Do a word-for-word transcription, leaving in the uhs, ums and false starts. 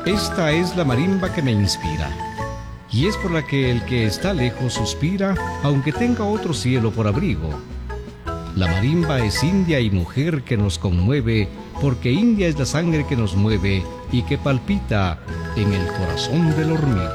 Esta es la marimba que me inspira, y es por la que el que está lejos suspira, aunque tenga otro cielo por abrigo. La marimba es india y mujer que nos conmueve, porque india es la sangre que nos mueve y que palpita en el corazón del hormigo.